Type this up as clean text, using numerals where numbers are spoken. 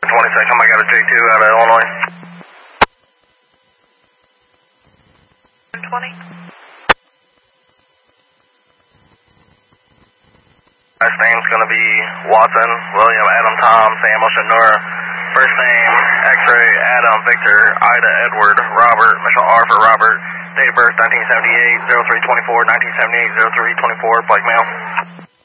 22nd, I got a J2 out of Illinois. 20. Last name's going to be Watson, William, Adam, Tom, Samuel, Shanura. First name, X-ray, Adam, Victor, Ida, Edward, Robert, Michelle R for Robert. Date of birth, 1978, 0324, 1978, 0324, black male.